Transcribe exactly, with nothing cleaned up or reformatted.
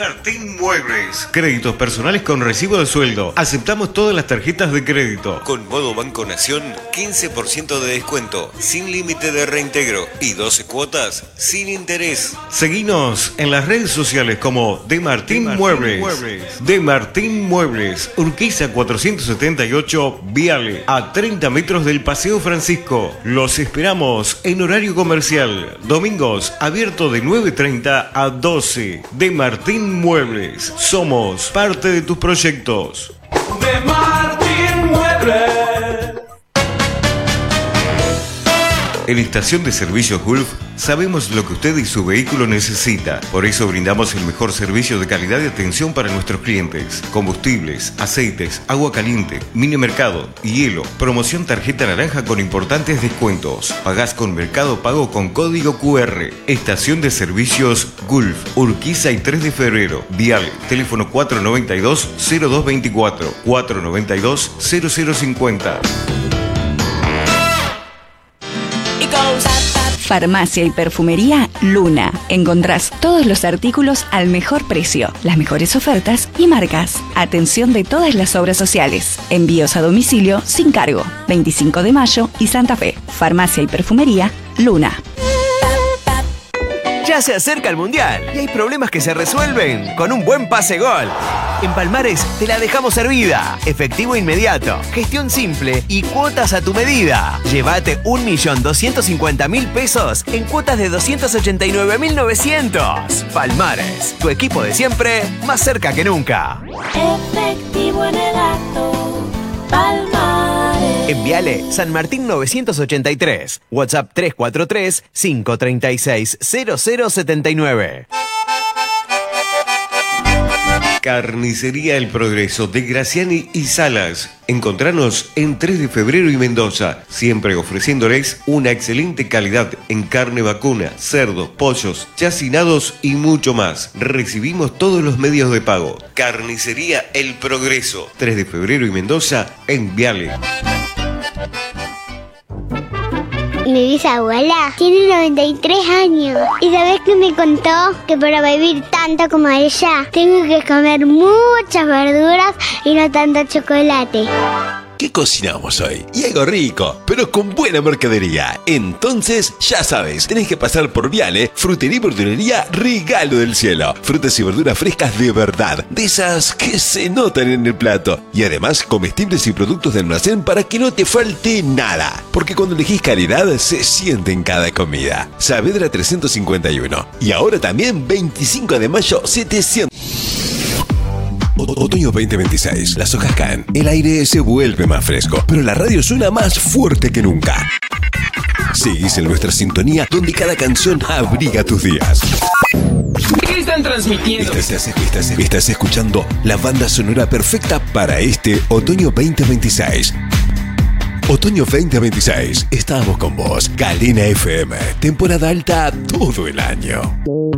Martín Muebles. Créditos personales con recibo de sueldo. Aceptamos todas las tarjetas de crédito. Con modo Banco Nación, quince por ciento de descuento, sin límite de reintegro y doce cuotas sin interés. Seguinos en las redes sociales como De Martín, Martín Muebles. Muebles. De Martín Muebles. Urquiza cuatrocientos setenta y ocho, Viale, a treinta metros del Paseo Francisco. Los esperamos en horario comercial. Domingos abierto de nueve y treinta a doce. De Martín Muebles. Somos parte de tus proyectos. De Martín Muebles. En Estación de Servicios Gulf sabemos lo que usted y su vehículo necesita. Por eso brindamos el mejor servicio de calidad y atención para nuestros clientes. Combustibles, aceites, agua caliente, mini mercado, hielo, promoción tarjeta naranja con importantes descuentos. Pagás con Mercado Pago con código Q R. Estación de Servicios Gulf, Urquiza y tres de febrero. Viale, teléfono cuatro nueve dos, cero dos veinticuatro, cuatro nueve dos, cero cero cincuenta. Farmacia y perfumería Luna. Encontrás todos los artículos al mejor precio, las mejores ofertas y marcas. Atención de todas las obras sociales. Envíos a domicilio sin cargo. veinticinco de mayo y Santa Fe. Farmacia y perfumería Luna. Ya se acerca el Mundial y hay problemas que se resuelven con un buen pase gol. En Palmares te la dejamos servida. Efectivo inmediato, gestión simple y cuotas a tu medida. Llévate un millón doscientos cincuenta mil pesos en cuotas de doscientos ochenta y nueve mil novecientos. Palmares, tu equipo de siempre, más cerca que nunca. Efectivo en el acto, Palmares. Envíale San Martín novecientos ochenta y tres. WhatsApp tres cuatro tres, cinco tres seis, cero cero siete nueve. Carnicería El Progreso de Graciani y Salas. Encontranos en tres de febrero y Mendoza, siempre ofreciéndoles una excelente calidad en carne vacuna, cerdo, pollos, chacinados y mucho más. Recibimos todos los medios de pago. Carnicería El Progreso, tres de febrero y Mendoza en Viale. Mi bisabuela tiene noventa y tres años. ¿Y sabes qué me contó? Que para vivir tanto como ella, tengo que comer muchas verduras y no tanto chocolate. ¿Qué cocinamos hoy? Y algo rico, pero con buena mercadería. Entonces, ya sabes, tenés que pasar por Viale, Frutería y Verdulería Regalo del Cielo. Frutas y verduras frescas de verdad, de esas que se notan en el plato. Y además, comestibles y productos de almacén para que no te falte nada. Porque cuando elegís calidad, se siente en cada comida. Saavedra trescientos cincuenta y uno. Y ahora también veinticinco de mayo setecientos. Otoño veinte veintiséis. Las hojas caen, el aire se vuelve más fresco, pero la radio suena más fuerte que nunca. Seguís en nuestra sintonía, donde cada canción abriga tus días. ¿Qué están transmitiendo? Estás, estás, estás escuchando la banda sonora perfecta para este Otoño veinte veintiséis. Otoño veinte veintiséis. Estamos con vos. Galena F M. Temporada alta todo el año.